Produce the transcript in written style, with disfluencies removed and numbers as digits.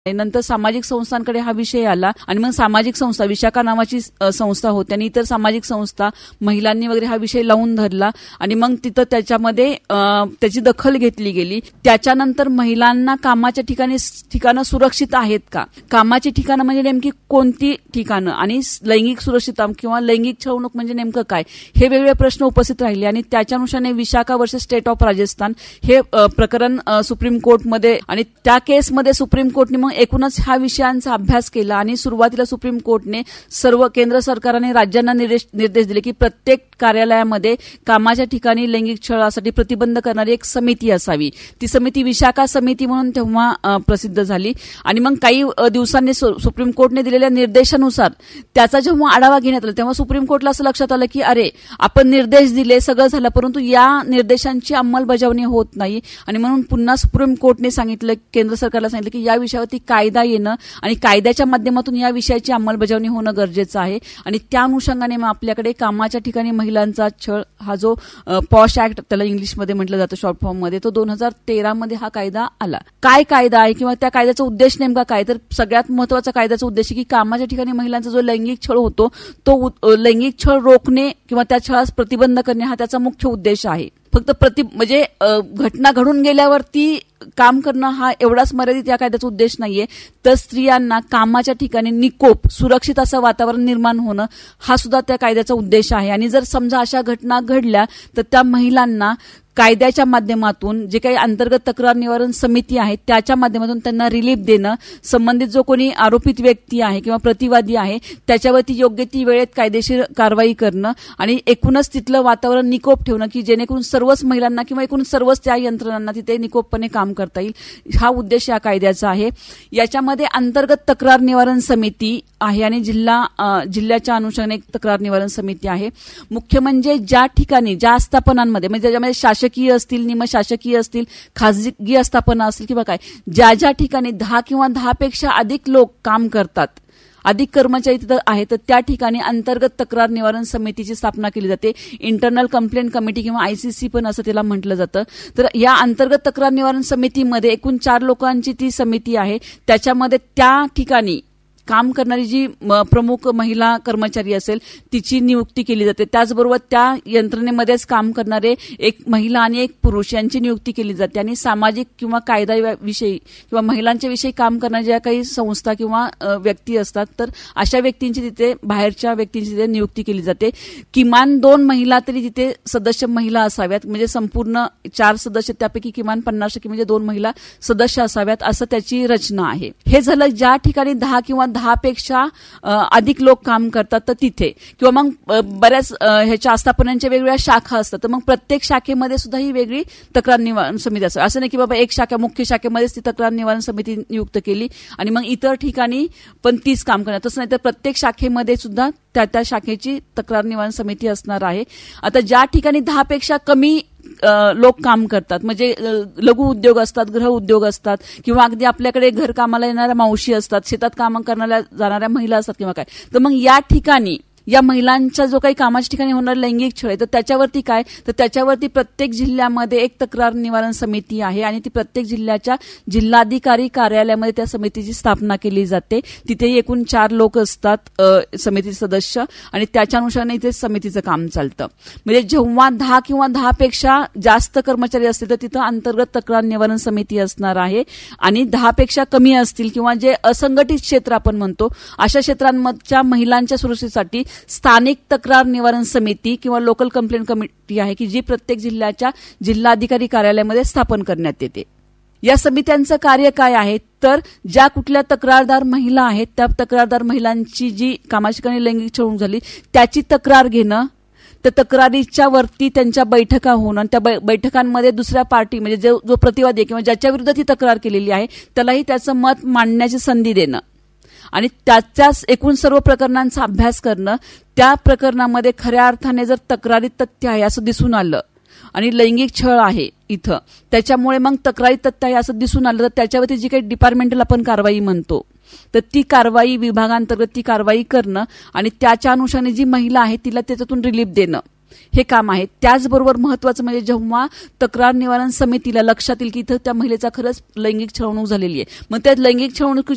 नंतर सामाजिक संस्थांकडे हा विषय आला आणि मग सामाजिक संस्था विशाखा नावाची संस्था होती आणि इतर सामाजिक संस्था महिलांनी वगैरे हा विषय लावून धरला आणि मग तिथं त्याच्यामध्ये त्याची दखल घेतली गेली. त्याच्यानंतर महिलांना कामाच्या ठिकाणं सुरक्षित आहेत का, कामाची ठिकाणं म्हणजे नेमकी कोणती ठिकाणं आणि लैंगिक सुरक्षितता किंवा लैंगिक छळवणूक म्हणजे नेमकं काय, हे वेगवेगळे प्रश्न उपस्थित राहिले आणि त्याच्या अनुषंगाने Vishakha versus state of Rajasthan हे प्रकरण सुप्रीम कोर्टमध्ये आणि त्या केसमध्ये सुप्रीम कोर्टने मग एकूणच ह्या विषयांचा अभ्यास केला आणि सुरुवातीला सुप्रीम कोर्टने सर्व केंद्र सरकारने राज्यांना निर्देश दिले की प्रत्येक कार्यालयामध्ये कामाच्या ठिकाणी लैंगिक छळासाठी प्रतिबंध करणारी एक समिती असावी. ती समिती विशाखा समिती म्हणून तेव्हा प्रसिद्ध झाली आणि मग काही दिवसांनी सुप्रीम कोर्टने दिलेल्या निर्देशानुसार त्याचा जेव्हा आढावा घेण्यात आला तेव्हा सुप्रीम कोर्टला असं लक्षात आलं की अरे आपण निर्देश दिले सगळं झालं परंतु या निर्देशांची अंमलबजावणी होत नाही आणि म्हणून पुन्हा सुप्रीम कोर्टने सांगितलं केंद्र सरकारला सांगितलं की या विषयावरती कायदा येणं आणि कायद्याच्या माध्यमातून या विषयाची अंमलबजावणी होणं गरजेचं आहे आणि त्या अनुषंगाने मग आपल्याकडे कामाच्या ठिकाणी महिलांचा छळ हा जो पॉश ऍक्ट त्याला इंग्लिशमध्ये म्हटलं जातं शॉर्ट फॉर्म मध्ये तो 2013 मध्ये हा कायदा आला. काय कायदा आहे किंवा त्या कायद्याचा उद्देश नेमका काय, तर सगळ्यात महत्वाचा कायद्याचा उद्देश की कामाच्या ठिकाणी महिलांचा जो लैंगिक छळ होतो तो लैंगिक छळ रोखणे किंवा त्या छळास प्रतिबंध करणे हा त्याचा मुख्य उद्देश आहे. फक्त म्हणजे घटना घडून गेल्यावरती काम करणं हा एवढाच मर्यादित या कायद्याचा उद्देश नाहीये, तर स्त्रियांना कामाच्या ठिकाणी निकोप सुरक्षित असं वातावरण निर्माण होणं हा सुद्धा त्या कायद्याचा उद्देश आहे. आणि जर समजा अशा घटना घडल्या तर त्या महिलांना कायद्याच्या माध्यमातून जे काही अंतर्गत तक्रार निवारण समिती आहे त्याच्या माध्यमातून त्यांना रिलीफ देणं, संबंधित जो कोणी आरोपित व्यक्ती आहे किंवा प्रतिवादी आहे त्याच्यावरती योग्य ती वेळेत कायदेशीर कारवाई करणं आणि एकूणच तिथलं वातावरण निकोप ठेवणं की जेणेकरून सर्वच महिलांना किंवा एकूण सर्वच त्या यंत्रणांना तिथे निकोपपणे काम करता येईल, हा उद्देश या कायद्याचा आहे. याच्यामध्ये अंतर्गत तक्रार निवारण समिती आहे आणि जिल्ह्याच्या अनुषंगाने एक तक्रार निवारण समिती आहे. मुख्य म्हणजे ज्या ठिकाणी ज्या आस्थापनांमध्ये म्हणजे त्याच्यामध्ये शासकीय असतील, निमशासकीय असतील, खाजगी आस्थापना असतील किंवा काय ज्या ठिकाणी 10 किंवा 10 पेक्षा अधिक लोक काम करतात, अधिक कर्मचारी तिथं आहेत तर त्या ठिकाणी अंतर्गत तक्रार निवारण समितीची स्थापना केली जाते. इंटरनल कंप्लेंट कमिटी किंवा आयसीसी पण असं त्याला म्हटलं जातं. तर या अंतर्गत तक्रार निवारण समितीमध्ये एकूण 4 लोकांची ती समिती आहे. त्याच्यामध्ये त्या ठिकाणी काम करणारी जी प्रमुख महिला कर्मचारी असेल तिची नियुक्ती केली जाते. त्याचबरोबर त्या यंत्रणेमध्येच काम करणारे एक महिला आणि एक पुरुष यांची नियुक्ती केली जाते आणि सामाजिक किंवा कायद्याविषयी किंवा महिलांच्या विषयी काम करणाऱ्या ज्या काही संस्था किंवा व्यक्ती असतात तर अशा व्यक्तींची तिथे बाहेरच्या व्यक्तींची तिथे नियुक्ती केली जाते. किमान 2 महिला तरी तिथे सदस्य महिला असाव्यात, म्हणजे संपूर्ण 4 सदस्य त्यापैकी किमान 50% म्हणजे 2 महिला सदस्य असाव्यात असं त्याची रचना आहे. हे झालं ज्या ठिकाणी 10 किंवा 10 पेक्षा अधिक लोक काम करतात तर तिथे किंवा मग बऱ्याच ह्याच्या आस्थापनांच्या वेगवेगळ्या शाखा असतात तर मग प्रत्येक शाखेमध्ये सुद्धा ही वेगळी तक्रार निवारण समिती असते. असं नाही की बाबा एक शाखा मुख्य शाखेमध्येच ती तक्रार निवारण समिती नियुक्त केली आणि मग इतर ठिकाणी पण तीच काम करणार, तसं नाही तर प्रत्येक शाखेमध्ये सुद्धा त्या शाखेची तक्रार निवारण समिती असणार आहे. आता ज्या ठिकाणी 10 पेक्षा कमी लोक काम करतात म्हणजे लघु उद्योग असतात, गृह उद्योग असतात किंवा अगदी आपल्याकडे घरकामाला येणाऱ्या मावशी असतात, शेतात काम करणाऱ्या जाणाऱ्या महिला असतात किंवा काय, तर मग या ठिकाणी या महिलांच्या जो काही कामाच्या ठिकाणी होणारा लैंगिक छळ आहे तर त्याच्यावरती काय, तर त्याच्यावरती प्रत्येक जिल्ह्यामध्ये एक तक्रार निवारण समिती आहे आणि ती प्रत्येक जिल्ह्याच्या जिल्हाधिकारी कार्यालयामध्ये त्या समितीची स्थापना केली जाते. तिथे एकूण 4 लोक असतात समिती सदस्य आणि त्याच्या अनुषंगाने इथे समितीचं काम चालतं. म्हणजे जेव्हा 10 किंवा 10 पेक्षा जास्त कर्मचारी असतील तर तिथं अंतर्गत तक्रार निवारण समिती असणार आहे आणि 10 पेक्षा कमी असतील किंवा जे असंघटित क्षेत्र आपण म्हणतो अशा क्षेत्रांमधच्या महिलांच्या सुरक्षेसाठी स्थानिक तक्रार निवारण समिती किंवा लोकल कंप्लेंट कमिटी आहे की जी प्रत्येक जिल्ह्याच्या जिल्हाधिकारी कार्यालयामध्ये स्थापन करण्यात येते. या समित्यांचं कार्य काय आहे, तर ज्या कुठल्या तक्रारदार महिला आहेत त्या तक्रारदार महिलांची जी कामाच्या ठिकाणी लैंगिक छळ झाली त्याची तक्रार घेणं, त्या तक्रारीच्या वरती त्यांच्या बैठका होणं, त्या बैठकांमध्ये दुसऱ्या पार्टी म्हणजे जो प्रतिवादी किंवा ज्याच्या विरुद्ध ती तक्रार केलेली आहे त्यालाही त्याचं मत मांडण्याची संधी देणं आणि त्याच्याच एकूण सर्व प्रकरणांचा अभ्यास करणं. त्या प्रकरणामध्ये खऱ्या अर्थाने जर तक्रारीत तथ्य आहे असं दिसून आलं आणि लैंगिक छळ आहे इथं त्याच्यामुळे मग तक्रारीत तथ्य आहे असं दिसून आलं तर त्याच्यावरती जी काही डिपार्टमेंटल आपण कारवाई म्हणतो तर ती कारवाई विभागांतर्गत ती कारवाई करणं आणि त्याच्या अनुषंगाने जी महिला आहे तिला त्याच्यातून रिलीफ देणं हे काम आहे. त्याचबरोबर महत्वाचं म्हणजे जेव्हा तक्रार निवारण समितीला लक्षात येईल की इथं त्या महिलेचा खरंच लैंगिक छळवणूक झालेली आहे मग त्या लैंगिक छळवणूक